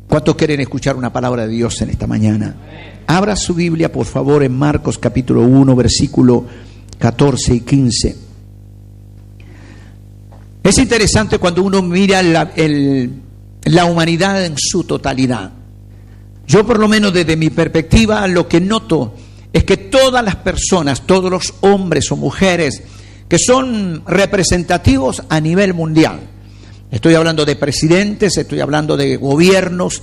¿Cuántos quieren escuchar una palabra de Dios en esta mañana? Abra su Biblia, por favor, en Marcos capítulo 1, versículo 14 y 15. Es interesante cuando uno mira la humanidad en su totalidad. Yo, por lo menos desde mi perspectiva, lo que noto es que todas las personas, todos los hombres o mujeres que son representativos a nivel mundial, estoy hablando de presidentes, estoy hablando de gobiernos,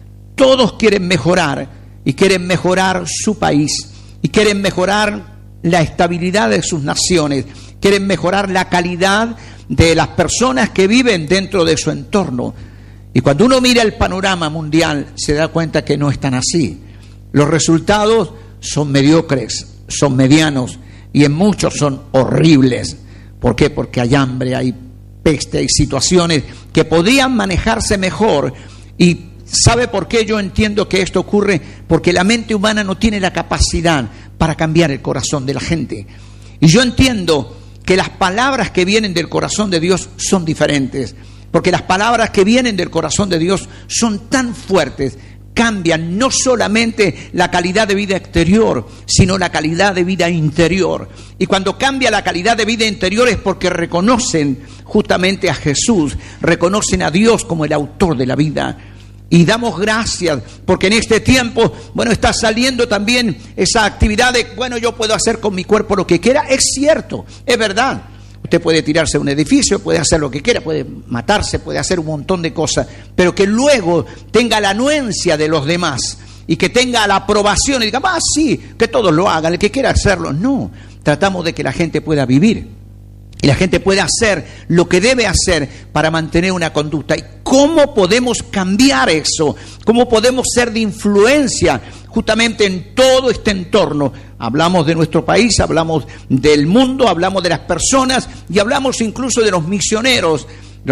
todos quieren mejorar y quieren mejorar su país y quieren mejorar la estabilidad de sus naciones, quieren mejorar la calidad de las personas que viven dentro de su entorno. Y cuando uno mira el panorama mundial se da cuenta que no es tan así. Los resultados son mediocres, son medianos y en muchos son horribles. ¿Por qué? Porque hay hambre, hay peste, hay situaciones que podrían manejarse mejor. Y ¿sabe por qué yo entiendo que esto ocurre? Porque la mente humana no tiene la capacidad para cambiar el corazón de la gente. Y yo entiendo que las palabras que vienen del corazón de Dios son diferentes, porque las palabras que vienen del corazón de Dios son tan fuertes, cambian no solamente la calidad de vida exterior, sino la calidad de vida interior. Y cuando cambia la calidad de vida interior es porque reconocen justamente a Jesús, reconocen a Dios como el autor de la vida. Y damos gracias porque en este tiempo, está saliendo también esa actividad de, yo puedo hacer con mi cuerpo lo que quiera. Es cierto, es verdad. Usted puede tirarse a un edificio, puede hacer lo que quiera, puede matarse, puede hacer un montón de cosas, pero que luego tenga la anuencia de los demás y que tenga la aprobación y diga, sí, que todos lo hagan, el que quiera hacerlo. No, tratamos de que la gente pueda vivir. Y la gente puede hacer lo que debe hacer para mantener una conducta. ¿Y cómo podemos cambiar eso? ¿Cómo podemos ser de influencia justamente en todo este entorno? Hablamos de nuestro país, hablamos del mundo, hablamos de las personas y hablamos incluso de los misioneros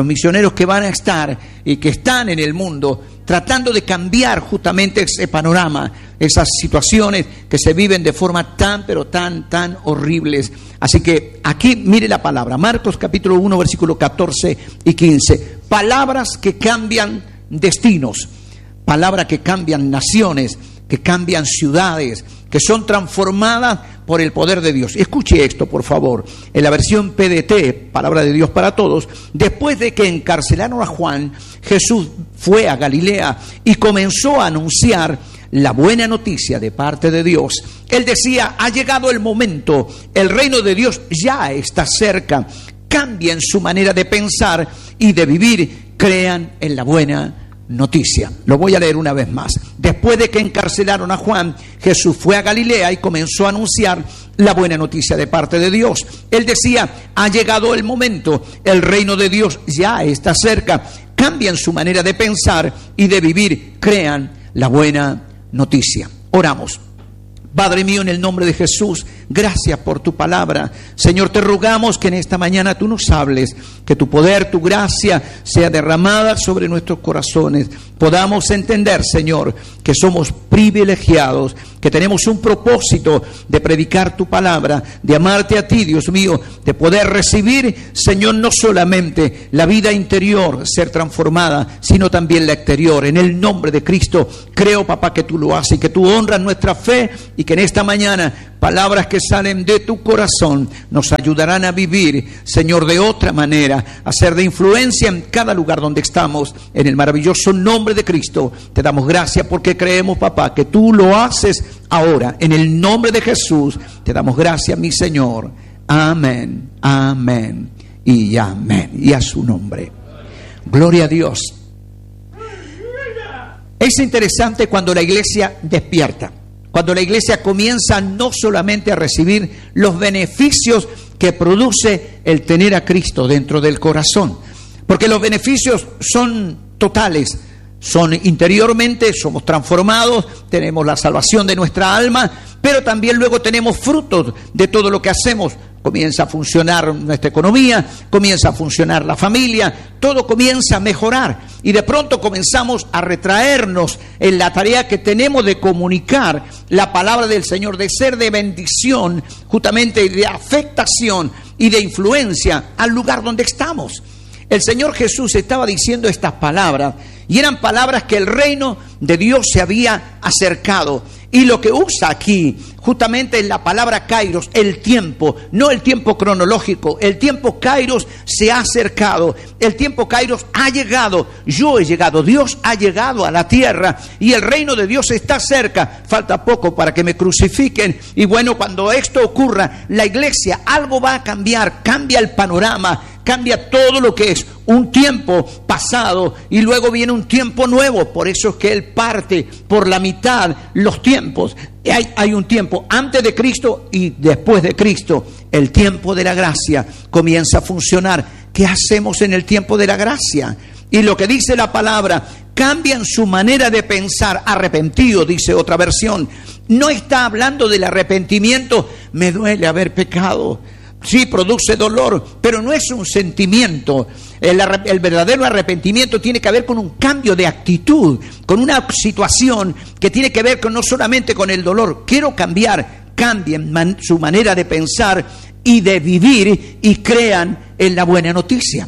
que van a estar y que están en el mundo tratando de cambiar justamente ese panorama, esas situaciones que se viven de forma tan horribles. Así que aquí mire la palabra, Marcos capítulo 1, versículo 14 y 15. Palabras que cambian destinos, palabras que cambian naciones, que cambian ciudades, que son transformadas por el poder de Dios. Escuche esto, por favor. En la versión PDT, Palabra de Dios para Todos, después de que encarcelaron a Juan, Jesús fue a Galilea y comenzó a anunciar la buena noticia de parte de Dios. Él decía, ha llegado el momento, el reino de Dios ya está cerca. Cambien su manera de pensar y de vivir, crean en la buena noticia. Lo voy a leer una vez más. Después de que encarcelaron a Juan, Jesús fue a Galilea y comenzó a anunciar la buena noticia de parte de Dios. Él decía, ha llegado el momento, el reino de Dios ya está cerca. Cambien su manera de pensar y de vivir, crean la buena noticia. Oramos. Padre mío, en el nombre de Jesús, gracias por tu palabra. Señor, te rogamos que en esta mañana tú nos hables, que tu poder, tu gracia sea derramada sobre nuestros corazones. Podamos entender, Señor, que somos privilegiados, que tenemos un propósito de predicar tu palabra, de amarte a ti, Dios mío, de poder recibir, Señor, no solamente la vida interior ser transformada, sino también la exterior. En el nombre de Cristo, creo, papá, que tú lo haces y que tú honras nuestra fe y que en esta mañana palabras que salen de tu corazón nos ayudarán a vivir, Señor, de otra manera, a ser de influencia en cada lugar donde estamos. En el maravilloso nombre de Cristo te damos gracias porque creemos, papá, que tú lo haces ahora. En el nombre de Jesús te damos gracias, mi Señor. Amén, amén y amén. Y a su nombre. Gloria a Dios. Es interesante cuando la iglesia despierta. Cuando la iglesia comienza no solamente a recibir los beneficios que produce el tener a Cristo dentro del corazón, porque los beneficios son totales, son interiormente, somos transformados, tenemos la salvación de nuestra alma, pero también luego tenemos frutos de todo lo que hacemos. Comienza a funcionar nuestra economía, comienza a funcionar la familia, todo comienza a mejorar y de pronto comenzamos a retraernos en la tarea que tenemos de comunicar la palabra del Señor, de ser de bendición, justamente de afectación y de influencia al lugar donde estamos. El Señor Jesús estaba diciendo estas palabras y eran palabras que el reino de Dios se había acercado. Y lo que usa aquí justamente es la palabra kairos, el tiempo, no el tiempo cronológico. El tiempo kairos se ha acercado, el tiempo kairos ha llegado. Yo he llegado, Dios ha llegado a la tierra y el reino de Dios está cerca. Falta poco para que me crucifiquen. Y bueno, cuando esto ocurra, la iglesia, algo va a cambiar, cambia el panorama, cambia todo lo que es un tiempo pasado y luego viene un tiempo nuevo. Por eso es que Él parte por la mitad los tiempos. Hay un tiempo antes de Cristo y después de Cristo. El tiempo de la gracia comienza a funcionar. ¿Qué hacemos en el tiempo de la gracia? Y lo que dice la palabra, cambian su manera de pensar. Arrepentido, dice otra versión. No está hablando del arrepentimiento. Me duele haber pecado. Sí, produce dolor, pero no es un sentimiento. El verdadero arrepentimiento tiene que ver con un cambio de actitud, con una situación que tiene que ver con no solamente con el dolor. Quiero cambiar. Cambien su manera de pensar y de vivir y crean en la buena noticia.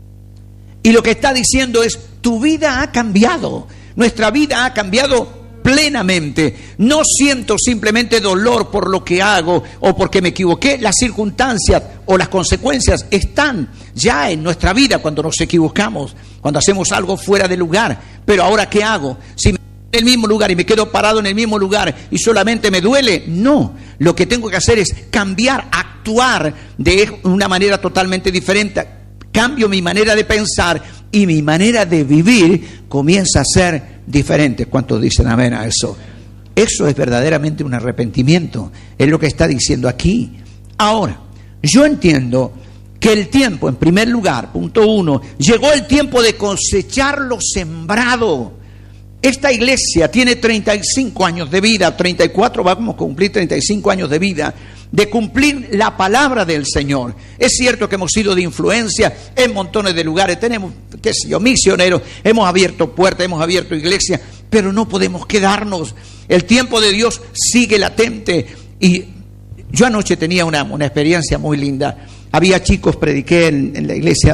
Y lo que está diciendo es, tu vida ha cambiado, nuestra vida ha cambiado plenamente. No siento simplemente dolor por lo que hago o porque me equivoqué. Las circunstancias o las consecuencias están ya en nuestra vida cuando nos equivocamos, cuando hacemos algo fuera de lugar. Pero ahora, ¿qué hago? Si me quedo en el mismo lugar y me quedo parado en el mismo lugar y solamente me duele, no. Lo que tengo que hacer es cambiar, actuar de una manera totalmente diferente. Cambio mi manera de pensar y mi manera de vivir comienza a ser diferente. ¿Cuántos dicen amén a eso? Eso es verdaderamente un arrepentimiento. Es lo que está diciendo aquí. Ahora, yo entiendo que el tiempo, en primer lugar, punto 1, llegó el tiempo de cosechar lo sembrado. Esta iglesia tiene 35 años de vida, 34, vamos a cumplir 35 años de vida, de cumplir la palabra del Señor. Es cierto que hemos sido de influencia en montones de lugares, tenemos, qué sé yo, misioneros, hemos abierto puertas, hemos abierto iglesias, pero no podemos quedarnos. El tiempo de Dios sigue latente. Y yo anoche tenía una experiencia muy linda. Había chicos, prediqué en la iglesia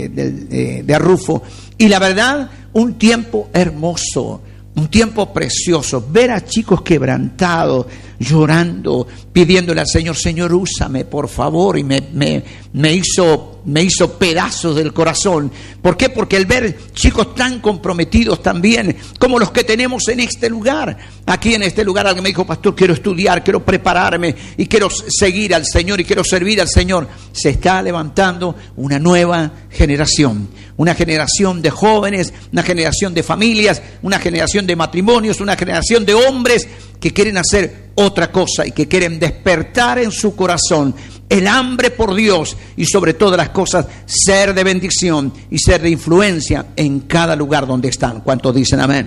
de Arrufo, y la verdad, un tiempo hermoso, un tiempo precioso, ver a chicos quebrantados, llorando, pidiéndole al Señor, Señor, úsame, por favor, y me hizo pedazos del corazón. ¿Por qué? Porque el ver chicos tan comprometidos también, como los que tenemos en este lugar. Aquí en este lugar alguien me dijo, pastor, quiero estudiar, quiero prepararme, y quiero seguir al Señor, y quiero servir al Señor. Se está levantando una nueva generación, una generación de jóvenes, una generación de familias, una generación de matrimonios, una generación de hombres que quieren hacer otra cosa y que quieren despertar en su corazón el hambre por Dios y sobre todas las cosas ser de bendición y ser de influencia en cada lugar donde están. ¿Cuántos dicen amén?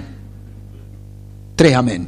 3 amén.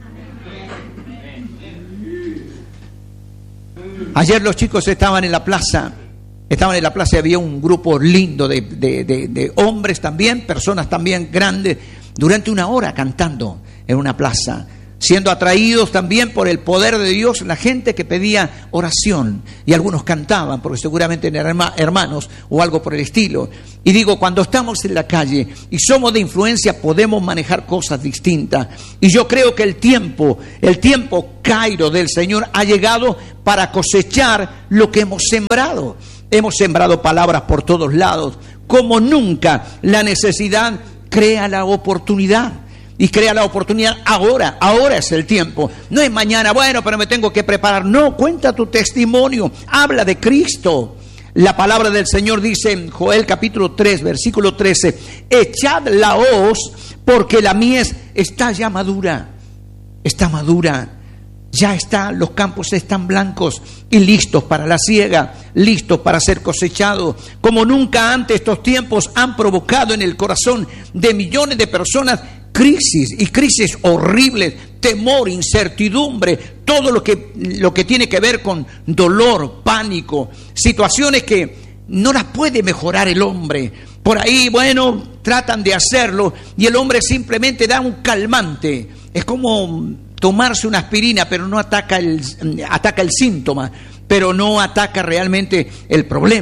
Ayer los chicos estaban en la plaza y había un grupo lindo de hombres también, personas también grandes, durante 1 hora cantando en una plaza, siendo atraídos también por el poder de Dios, la gente que pedía oración, y algunos cantaban, porque seguramente eran hermanos o algo por el estilo. Y digo, cuando estamos en la calle y somos de influencia, podemos manejar cosas distintas. Y yo creo que el tiempo Cairo del Señor ha llegado para cosechar lo que hemos sembrado. Hemos sembrado palabras por todos lados. Como nunca, la necesidad crea la oportunidad. Y crea la oportunidad ahora es el tiempo. No es mañana, bueno, pero me tengo que preparar. No, cuenta tu testimonio, habla de Cristo. La palabra del Señor dice en Joel capítulo 3, versículo 13, echad la hoz porque la mies está ya madura. Está madura, ya está, los campos están blancos y listos para la siega, listos para ser cosechados. Como nunca antes estos tiempos han provocado en el corazón de millones de personas crisis horribles, temor, incertidumbre, todo lo que tiene que ver con dolor, pánico, situaciones que no las puede mejorar el hombre. Por ahí, bueno, tratan de hacerlo y el hombre simplemente da un calmante. Es como tomarse una aspirina, pero no ataca el síntoma, pero no ataca realmente el problema.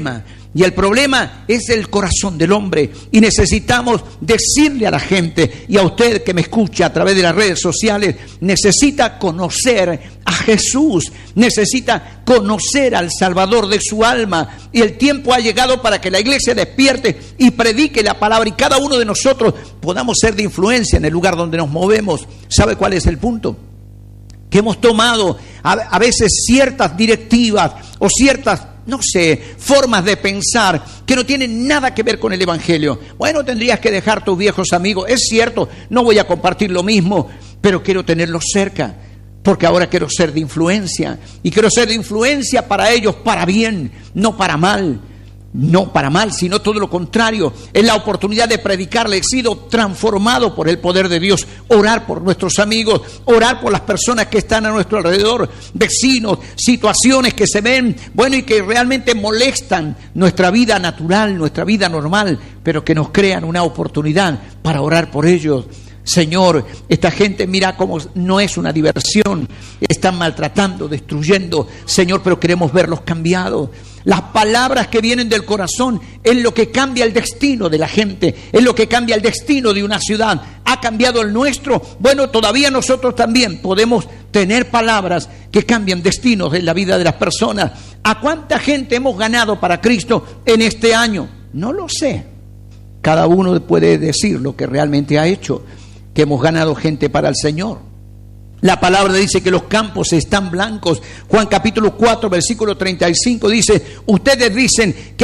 Y el problema es el corazón del hombre. Y necesitamos decirle a la gente, y a usted que me escucha a través de las redes sociales, necesita conocer a Jesús, necesita conocer al Salvador de su alma. Y el tiempo ha llegado para que la iglesia despierte y predique la palabra, y cada uno de nosotros podamos ser de influencia en el lugar donde nos movemos. ¿Sabe cuál es el punto? Que hemos tomado a veces ciertas directivas o ciertas, no sé, formas de pensar que no tienen nada que ver con el Evangelio. Bueno, tendrías que dejar tus viejos amigos. Es cierto, no voy a compartir lo mismo, pero quiero tenerlos cerca, porque ahora quiero ser de influencia. Y quiero ser de influencia para ellos, para bien, no para mal. No para mal, sino todo lo contrario. Es la oportunidad de predicarle. He sido transformado por el poder de Dios. Orar por nuestros amigos, orar por las personas que están a nuestro alrededor, vecinos, situaciones que se ven, bueno, y que realmente molestan nuestra vida natural, nuestra vida normal, pero que nos crean una oportunidad para orar por ellos. Señor, esta gente, mira cómo no es una diversión, están maltratando, destruyendo, Señor, pero queremos verlos cambiados. Las palabras que vienen del corazón es lo que cambia el destino de la gente, es lo que cambia el destino de una ciudad. ¿Ha cambiado el nuestro? Bueno, todavía nosotros también podemos tener palabras que cambian destinos en la vida de las personas. ¿A cuánta gente hemos ganado para Cristo en este año? No lo sé. Cada uno puede decir lo que realmente ha hecho, que hemos ganado gente para el Señor. La palabra dice que los campos están blancos. Juan capítulo 4, versículo 35 dice, ustedes dicen que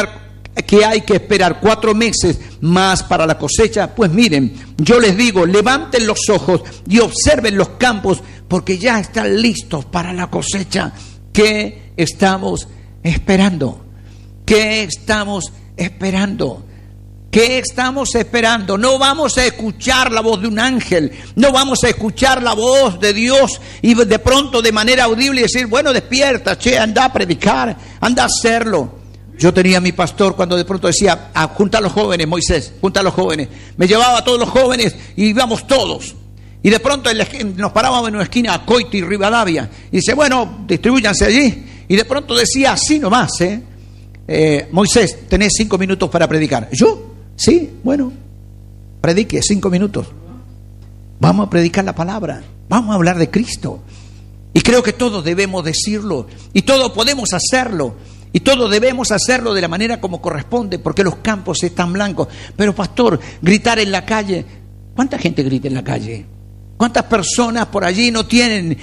hay que esperar 4 meses más para la cosecha. Pues miren, yo les digo, levanten los ojos y observen los campos, porque ya están listos para la cosecha. ¿Qué estamos esperando? ¿Qué estamos esperando? ¿Qué estamos esperando? No vamos a escuchar la voz de un ángel, no vamos a escuchar la voz de Dios y de pronto de manera audible decir, bueno, despierta, anda a predicar, anda a hacerlo. Yo tenía a mi pastor cuando de pronto decía, junta a los jóvenes, Moisés, junta a los jóvenes. Me llevaba a todos los jóvenes y íbamos todos. Y de pronto nos parábamos en una esquina, a Coiti y Rivadavia, y dice, bueno, distribúyanse allí. Y de pronto decía así nomás, Moisés, tenés 5 minutos para predicar. ¿Yo? Sí, bueno, predique 5 minutos. Vamos a predicar la palabra, vamos a hablar de Cristo. Y creo que todos debemos decirlo, y todos podemos hacerlo, y todos debemos hacerlo de la manera como corresponde, porque los campos están blancos. Pero pastor, gritar en la calle, ¿cuánta gente grita en la calle? ¿Cuántas personas por allí no tienen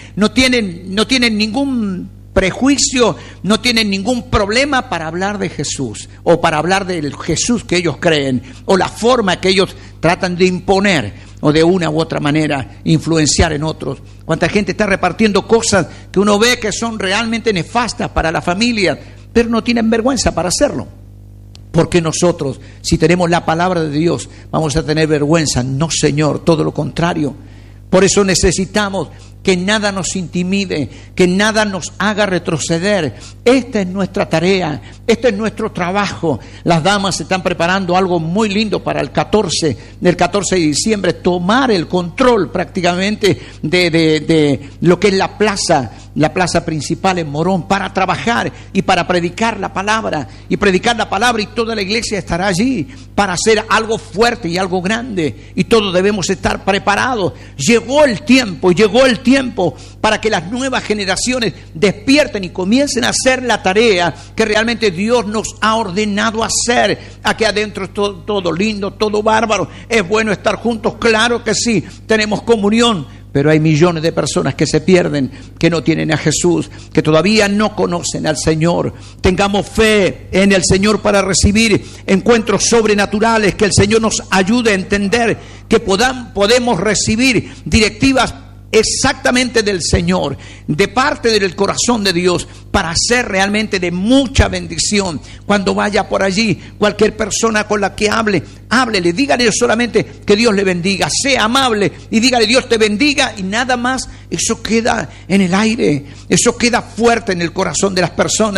ningún prejuicio, no tienen ningún problema para hablar de Jesús, o para hablar del Jesús que ellos creen, o la forma que ellos tratan de imponer, o de una u otra manera influenciar en otros? Cuánta gente está repartiendo cosas que uno ve que son realmente nefastas para la familia, pero no tienen vergüenza para hacerlo. Porque nosotros, si tenemos la palabra de Dios, vamos a tener vergüenza? No, Señor, todo lo contrario. Por eso necesitamos que nada nos intimide, que nada nos haga retroceder. Esta es nuestra tarea, este es nuestro trabajo. Las damas están preparando algo muy lindo para el 14 de diciembre, tomar el control prácticamente de lo que es la plaza principal en Morón, para trabajar y para predicar la palabra, y toda la iglesia estará allí para hacer algo fuerte y algo grande, y todos debemos estar preparados. Llegó el tiempo para que las nuevas generaciones despierten y comiencen a hacer la tarea que realmente Dios nos ha ordenado hacer. Aquí adentro es todo lindo, todo bárbaro, es bueno estar juntos, claro que sí, tenemos comunión, pero hay millones de personas que se pierden, que no tienen a Jesús, que todavía no conocen al Señor. Tengamos fe en el Señor para recibir encuentros sobrenaturales, que el Señor nos ayude a entender que podemos recibir directivas exactamente del Señor, de parte del corazón de Dios, para ser realmente de mucha bendición. Cuando vaya por allí, cualquier persona con la que háblele, dígale solamente que Dios le bendiga, sea amable y dígale Dios te bendiga, y nada más. Eso queda en el aire, eso queda fuerte en el corazón de las personas.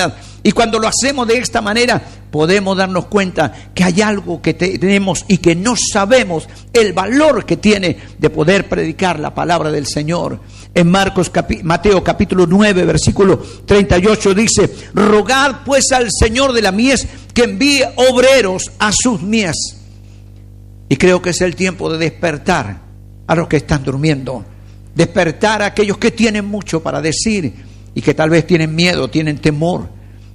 Y cuando lo hacemos de esta manera, podemos darnos cuenta que hay algo que tenemos y que no sabemos el valor que tiene de poder predicar la palabra del Señor. En Mateo capítulo 9, versículo 38 dice: rogad pues al Señor de la mies que envíe obreros a sus mies. Y creo que es el tiempo de despertar a los que están durmiendo, despertar a aquellos que tienen mucho para decir y que tal vez tienen miedo, tienen temor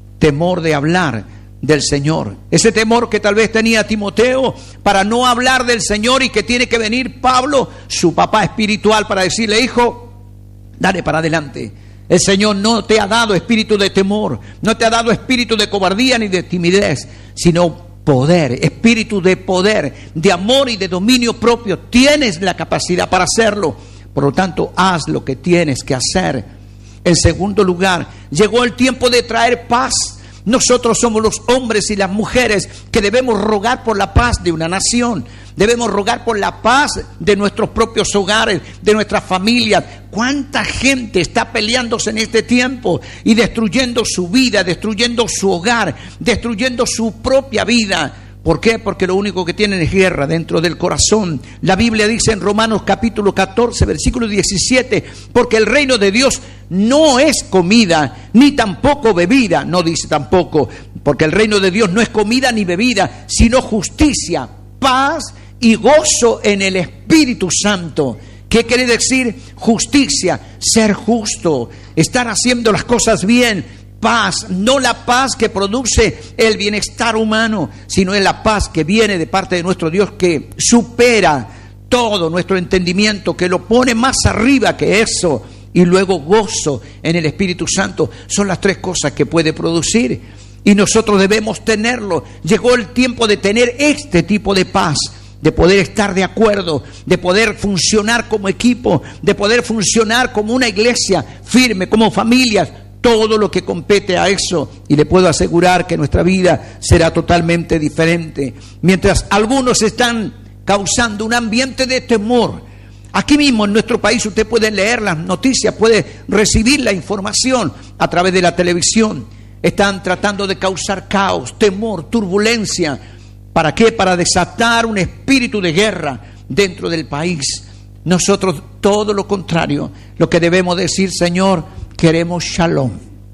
de hablar del Señor. Ese temor que tal vez tenía Timoteo para no hablar del Señor, y que tiene que venir Pablo, su papá espiritual, para decirle: hijo, dale para adelante. El Señor no te ha dado espíritu de temor, no te ha dado espíritu de cobardía ni de timidez, sino poder, espíritu de poder, de amor y de dominio propio. Tienes la capacidad para hacerlo. Por lo tanto, haz lo que tienes que hacer. En segundo lugar, llegó el tiempo de traer paz. Nosotros somos los hombres y las mujeres que debemos rogar por la paz de una nación. Debemos rogar por la paz de nuestros propios hogares, de nuestras familias. ¿Cuánta gente está peleándose en este tiempo y destruyendo su vida, destruyendo su hogar, destruyendo su propia vida? ¿Por qué? Porque lo único que tienen es guerra dentro del corazón. La Biblia dice en Romanos capítulo 14, versículo 17, porque el reino de Dios no es comida, ni tampoco bebida. No dice tampoco, porque el reino de Dios no es comida ni bebida, sino justicia, paz y gozo en el Espíritu Santo. ¿Qué quiere decir justicia? Ser justo, estar haciendo las cosas bien. Paz, no la paz que produce el bienestar humano, sino es la paz que viene de parte de nuestro Dios, que supera todo nuestro entendimiento, que lo pone más arriba que eso. Y luego gozo en el Espíritu Santo. Son las tres cosas que puede producir, y nosotros debemos tenerlo. Llegó el tiempo de tener este tipo de paz, de poder estar de acuerdo, de poder funcionar como equipo, de poder funcionar como una iglesia firme, como familias. Todo lo que compete a eso, y le puedo asegurar que nuestra vida será totalmente diferente. Mientras algunos están causando un ambiente de temor, aquí mismo en nuestro país usted puede leer las noticias, puede recibir la información a través de la televisión. Están tratando de causar caos, temor, turbulencia. ¿Para qué? Para desatar un espíritu de guerra dentro del país. Nosotros todo lo contrario, lo que debemos decir: Señor, queremos shalom,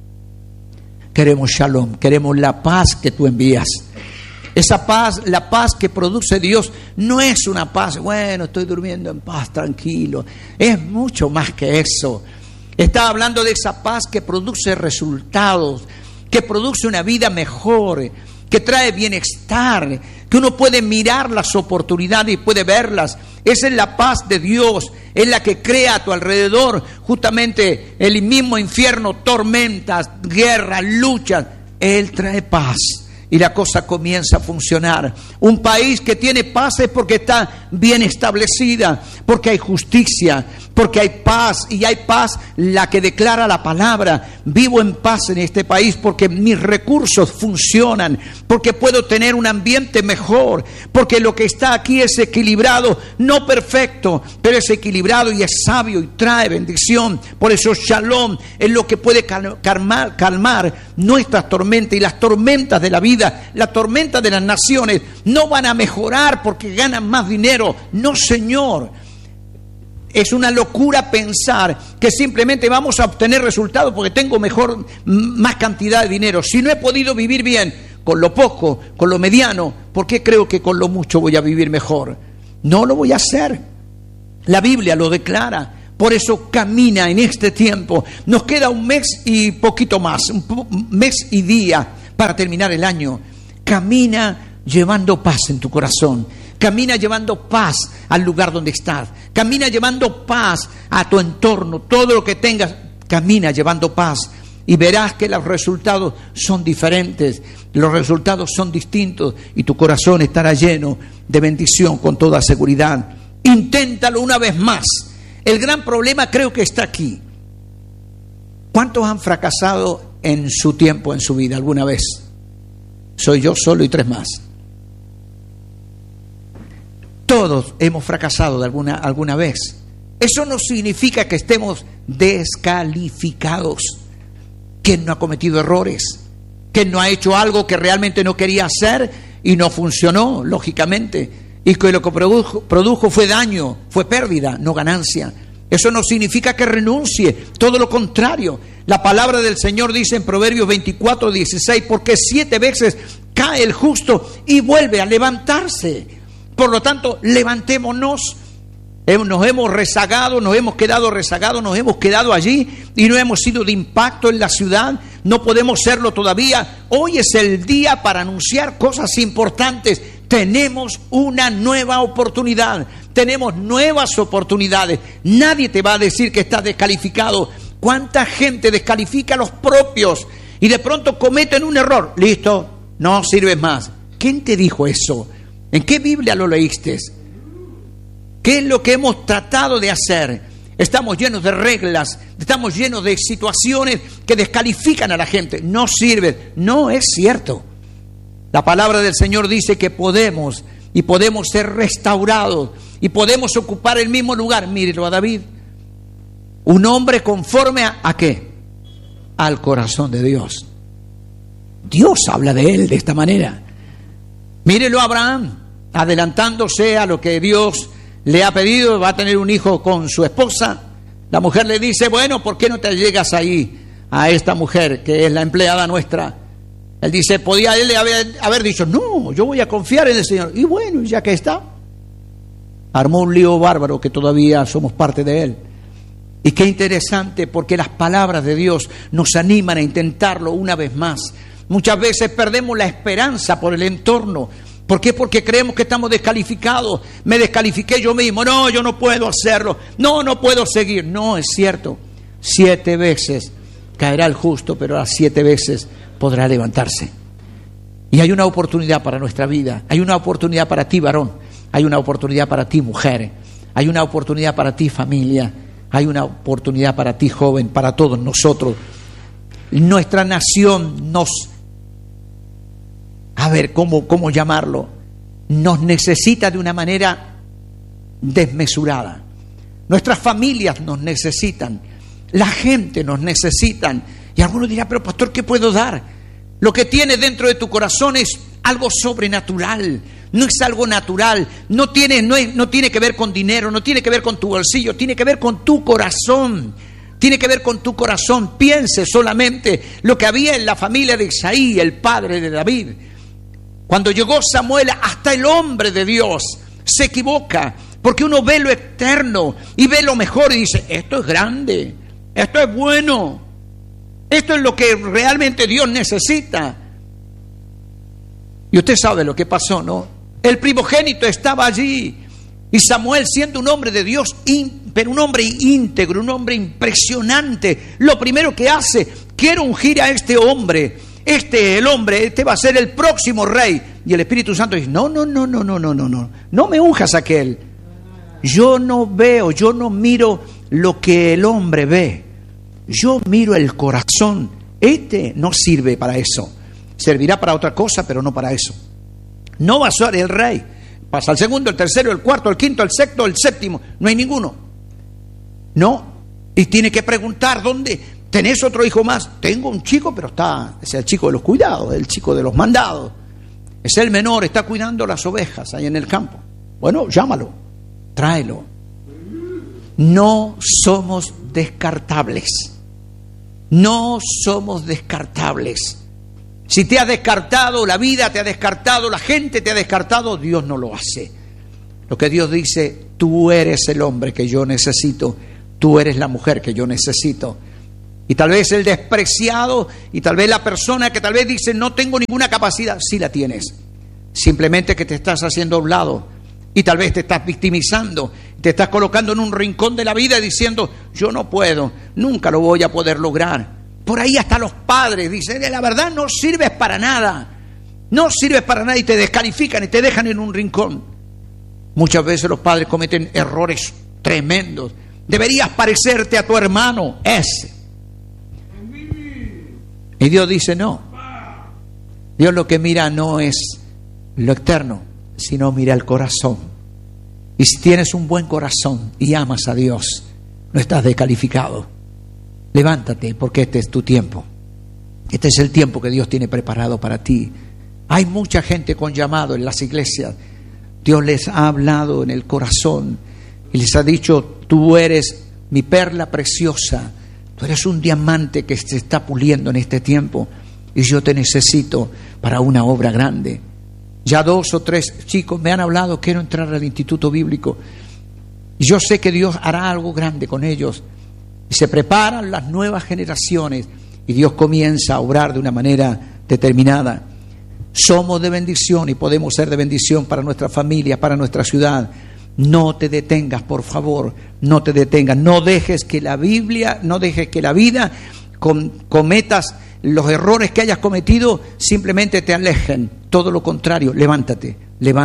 queremos la paz que tú envías. Esa paz, la paz que produce Dios, no es una paz, bueno, estoy durmiendo en paz, tranquilo. Es mucho más que eso. Está hablando de esa paz que produce resultados, que produce una vida mejor, que trae bienestar, que uno puede mirar las oportunidades y puede verlas. Esa es la paz de Dios, es la que crea a tu alrededor justamente el mismo infierno, tormentas, guerras, luchas. Él trae paz y la cosa comienza a funcionar. Un país que tiene paz es porque está bien establecida, porque hay justicia, porque hay paz, y hay paz la que declara la palabra. Vivo en paz en este país porque mis recursos funcionan, porque puedo tener un ambiente mejor, porque lo que está aquí es equilibrado, no perfecto, pero es equilibrado y es sabio y trae bendición. Por eso shalom es lo que puede calmar nuestras tormentas y las tormentas de la vida. La tormenta de las naciones no van a mejorar porque ganan más dinero. No, señor. Es una locura pensar que simplemente vamos a obtener resultados porque tengo más cantidad de dinero. Si no he podido vivir bien con lo poco, con lo mediano, ¿por qué creo que con lo mucho voy a vivir mejor? No lo voy a hacer. La Biblia lo declara. Por eso camina en este tiempo. Nos queda un mes y poquito más, un mes y día para terminar el año. Camina llevando paz en tu corazón. Camina llevando paz al lugar donde estás. Camina llevando paz a tu entorno. Todo lo que tengas, camina llevando paz. Y verás que los resultados son diferentes. Los resultados son distintos. Y tu corazón estará lleno de bendición con toda seguridad. Inténtalo una vez más. El gran problema creo que está aquí. ¿Cuántos han fracasado en su tiempo, en su vida, alguna vez? Soy yo solo y 3 más. Todos hemos fracasado de alguna vez. Eso no significa que estemos descalificados. ¿Quién no ha cometido errores? que no ha hecho algo que realmente no quería hacer y no funcionó, lógicamente, y que lo que produjo fue daño, fue pérdida, no ganancia. Eso no significa que renuncie, todo lo contrario. La palabra del Señor dice en Proverbios 24:16, porque 7 veces cae el justo y vuelve a levantarse. Por lo tanto, levantémonos. Nos hemos rezagado, nos hemos quedado rezagados, nos hemos quedado allí y no hemos sido de impacto en la ciudad. No podemos serlo todavía. Hoy es el día para anunciar cosas importantes. Tenemos una nueva oportunidad, tenemos nuevas oportunidades. Nadie te va a decir que estás descalificado. ¿Cuánta gente descalifica a los propios y de pronto cometen un error? Listo, no sirves más. ¿Quién te dijo eso? ¿En qué Biblia lo leíste? ¿Qué es lo que hemos tratado de hacer? Estamos llenos de reglas, estamos llenos de situaciones que descalifican a la gente. No sirve. No es cierto. La palabra del Señor dice que podemos ser restaurados y podemos ocupar el mismo lugar. Mírelo a David. Un hombre conforme ¿a qué? Al corazón de Dios. Dios habla de él de esta manera. Mírelo a Abraham, adelantándose a lo que Dios le ha pedido, va a tener un hijo con su esposa. La mujer le dice, bueno, ¿por qué no te llegas ahí a esta mujer que es la empleada nuestra? Él dice, podía él haber dicho, no, yo voy a confiar en el Señor. Y bueno, ya que está, armó un lío bárbaro que todavía somos parte de él. Y qué interesante, porque las palabras de Dios nos animan a intentarlo una vez más. Muchas veces perdemos la esperanza por el entorno. ¿Por qué? Porque creemos que estamos descalificados. Me descalifiqué yo mismo. No, yo no puedo hacerlo. No puedo seguir. No, es cierto. 7 veces caerá el justo, pero a las 7 veces podrá levantarse. Y hay una oportunidad para nuestra vida. Hay una oportunidad para ti, varón. Hay una oportunidad para ti, mujer. Hay una oportunidad para ti, familia. Hay una oportunidad para ti, joven, para todos nosotros. Nuestra nación ¿cómo llamarlo? Nos necesita de una manera desmesurada. Nuestras familias nos necesitan. La gente nos necesitan. Y algunos dirán, pero pastor, ¿qué puedo dar? Lo que tienes dentro de tu corazón es algo sobrenatural. No es algo natural. No tiene que ver con dinero, no tiene que ver con tu bolsillo, tiene que ver con tu corazón. Tiene que ver con tu corazón. Piense solamente lo que había en la familia de Isaí, el padre de David. Cuando llegó Samuel, hasta el hombre de Dios se equivoca, porque uno ve lo eterno y ve lo mejor y dice, esto es grande, esto es bueno, esto es lo que realmente Dios necesita. Y usted sabe lo que pasó, ¿no? El primogénito estaba allí y Samuel, siendo un hombre de Dios, pero un hombre íntegro, un hombre impresionante, lo primero que hace, quiero ungir a este hombre. Este va a ser el próximo rey. Y el Espíritu Santo dice, no me unjas a aquel. Yo no miro lo que el hombre ve. Yo miro el corazón. Este no sirve para eso. Servirá para otra cosa, pero no para eso. No va a ser el rey. Pasa el segundo, el tercero, el cuarto, el quinto, el sexto, el séptimo. No hay ninguno. No. Y tiene que preguntar, ¿dónde? ¿Tenés otro hijo más? Tengo un chico, pero es el chico de los cuidados, el chico de los mandados. Es el menor, está cuidando las ovejas ahí en el campo. Bueno, llámalo, tráelo. No somos descartables. No somos descartables. Si te ha descartado, la vida te ha descartado, la gente te ha descartado, Dios no lo hace. Lo que Dios dice, tú eres el hombre que yo necesito, tú eres la mujer que yo necesito. Y tal vez el despreciado y tal vez la persona que tal vez dice no tengo ninguna capacidad, sí la tienes. Simplemente que te estás haciendo a un lado y tal vez te estás victimizando, te estás colocando en un rincón de la vida diciendo yo no puedo, nunca lo voy a poder lograr. Por ahí hasta los padres dicen, la verdad no sirves para nada. No sirves para nada y te descalifican y te dejan en un rincón. Muchas veces los padres cometen errores tremendos. Deberías parecerte a tu hermano, ese. Y Dios dice no. Dios lo que mira no es lo externo, sino mira el corazón. Y si tienes un buen corazón y amas a Dios, no estás descalificado. Levántate porque este es tu tiempo. Este es el tiempo que Dios tiene preparado para ti. Hay mucha gente con llamado en las iglesias. Dios les ha hablado en el corazón y les ha dicho: tú eres mi perla preciosa, tú eres un diamante que se está puliendo en este tiempo y yo te necesito para una obra grande. Ya 2 o 3 chicos me han hablado: quiero entrar al instituto bíblico. Y yo sé que Dios hará algo grande con ellos. Y se preparan las nuevas generaciones y Dios comienza a obrar de una manera determinada. Somos de bendición y podemos ser de bendición para nuestra familia, para nuestra ciudad. No te detengas, por favor, no te detengas. No dejes que la vida cometas los errores que hayas cometido, simplemente te alejen. Todo lo contrario, levántate.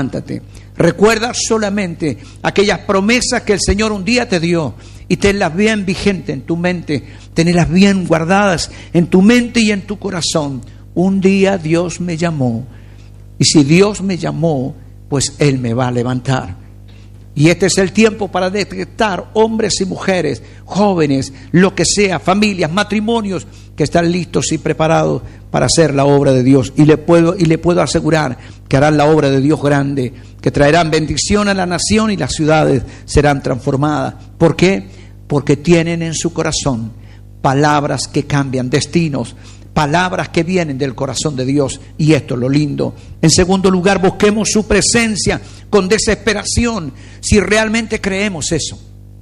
Recuerda solamente aquellas promesas que el Señor un día te dio y tenlas bien vigentes en tu mente, tenerlas bien guardadas en tu mente y en tu corazón. Un día Dios me llamó, y si Dios me llamó, pues Él me va a levantar. Y este es el tiempo para detectar hombres y mujeres, jóvenes, lo que sea, familias, matrimonios, que están listos y preparados para hacer la obra de Dios. Y le puedo asegurar que harán la obra de Dios grande, que traerán bendición a la nación y las ciudades serán transformadas. ¿Por qué? Porque tienen en su corazón palabras que cambian destinos, palabras que vienen del corazón de Dios, y esto es lo lindo. En segundo lugar, busquemos su presencia con desesperación, si realmente creemos eso.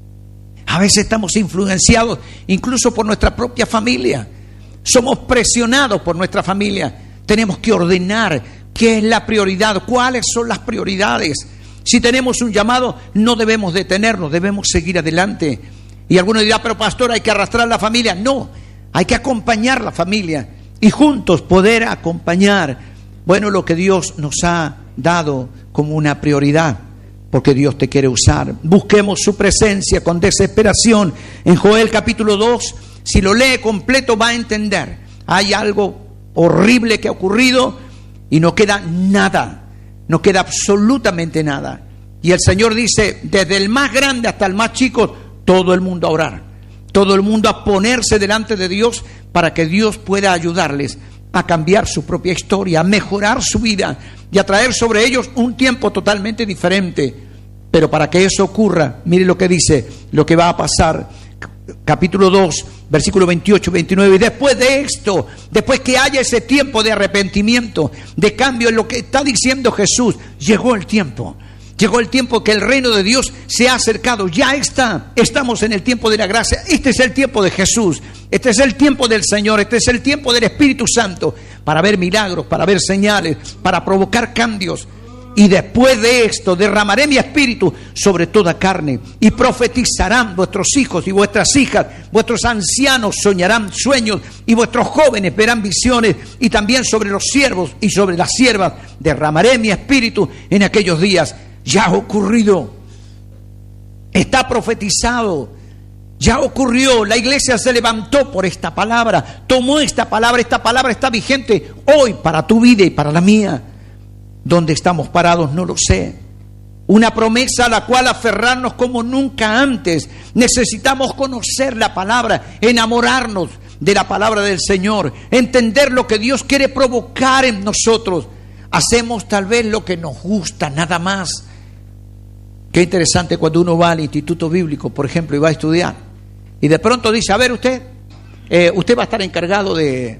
A veces estamos influenciados incluso por nuestra propia familia. Somos presionados por nuestra familia. Tenemos que ordenar qué es la prioridad, cuáles son las prioridades. Si tenemos un llamado, no debemos detenernos, debemos seguir adelante. Y alguno dirá: pero pastor, hay que arrastrar la familia. No, hay que acompañar la familia y juntos poder acompañar, bueno, lo que Dios nos ha dado como una prioridad, porque Dios te quiere usar. Busquemos su presencia con desesperación. En Joel capítulo 2, si lo lee completo va a entender. Hay algo horrible que ha ocurrido y no queda nada, no queda absolutamente nada. Y el Señor dice: desde el más grande hasta el más chico, todo el mundo a orar, todo el mundo a ponerse delante de Dios para que Dios pueda ayudarles a cambiar su propia historia, a mejorar su vida y a traer sobre ellos un tiempo totalmente diferente. Pero para que eso ocurra, mire lo que dice, lo que va a pasar. Capítulo 2, versículo 28, 29. Y después de esto, después que haya ese tiempo de arrepentimiento, de cambio en lo que está diciendo Jesús, llegó el tiempo. Llegó el tiempo que el reino de Dios se ha acercado. Ya está. Estamos en el tiempo de la gracia. Este es el tiempo de Jesús. Este es el tiempo del Señor. Este es el tiempo del Espíritu Santo para ver milagros, para ver señales, para provocar cambios. Y después de esto derramaré mi espíritu sobre toda carne, y profetizarán vuestros hijos y vuestras hijas, vuestros ancianos soñarán sueños, y vuestros jóvenes verán visiones, y también sobre los siervos y sobre las siervas derramaré mi espíritu en aquellos días. Ya ha ocurrido, está profetizado, ya ocurrió. La iglesia se levantó por esta palabra, tomó esta palabra está vigente hoy para tu vida y para la mía. ¿Dónde estamos parados? No lo sé. Una promesa a la cual aferrarnos como nunca antes. Necesitamos conocer la palabra, enamorarnos de la palabra del Señor, entender lo que Dios quiere provocar en nosotros. Hacemos tal vez lo que nos gusta, nada más. Qué interesante cuando uno va al instituto bíblico, por ejemplo, y va a estudiar, y de pronto dice: a ver, usted va a estar encargado de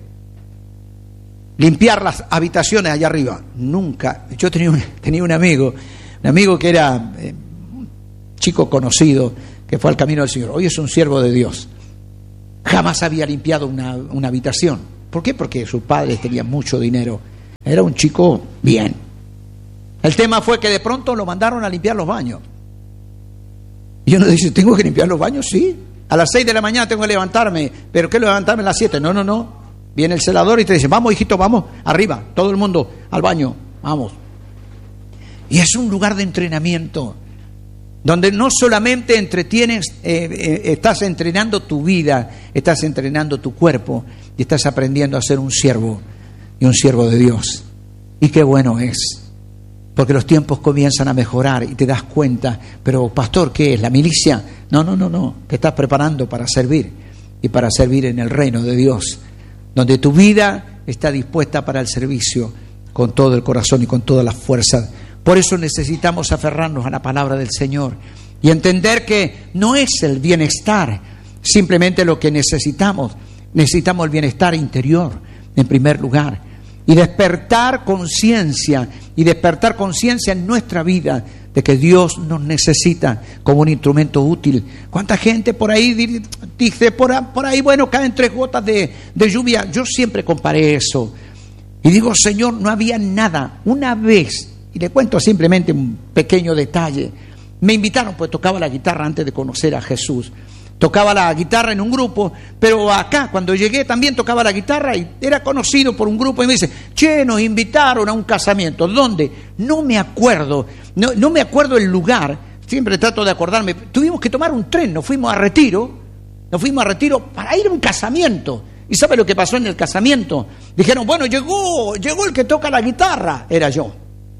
limpiar las habitaciones allá arriba. Nunca. Yo tenía un amigo que era un chico conocido, que fue al camino del Señor. Hoy es un siervo de Dios. Jamás había limpiado una habitación. ¿Por qué? Porque sus padres tenían mucho dinero. Era un chico bien. El tema fue que de pronto lo mandaron a limpiar los baños. Y uno dice: ¿tengo que limpiar los baños? Sí. A las 6 de la mañana tengo que levantarme. ¿Pero qué levantarme a las 7? No. Viene el celador y te dice: vamos, hijito, vamos, arriba, todo el mundo al baño, vamos. Y es un lugar de entrenamiento, donde no solamente entretienes, estás entrenando tu vida, estás entrenando tu cuerpo y estás aprendiendo a ser un siervo y un siervo de Dios. Y qué bueno es, porque los tiempos comienzan a mejorar y te das cuenta. Pero pastor, ¿qué es? ¿La milicia? No, te estás preparando para servir, y para servir en el reino de Dios. donde tu vida está dispuesta para el servicio con todo el corazón y con todas las fuerzas. Por eso necesitamos aferrarnos a la palabra del Señor y entender que no es el bienestar simplemente lo que necesitamos. Necesitamos el bienestar interior en primer lugar y despertar conciencia en nuestra vida de que Dios nos necesita como un instrumento útil. ¿Cuánta gente por ahí dice, por ahí, bueno, caen 3 gotas de lluvia? Yo siempre comparé eso y digo, Señor, no había nada. Una vez, y le cuento simplemente un pequeño detalle, me invitaron, pues tocaba la guitarra antes de conocer a Jesús. Tocaba la guitarra en un grupo, pero acá cuando llegué también tocaba la guitarra y era conocido por un grupo y me dice, che, nos invitaron a un casamiento. ¿Dónde? No me acuerdo, no me acuerdo el lugar, siempre trato de acordarme. Tuvimos que tomar un tren, nos fuimos a Retiro para ir a un casamiento. ¿Y sabe lo que pasó en el casamiento? Dijeron, bueno, llegó el que toca la guitarra, era yo.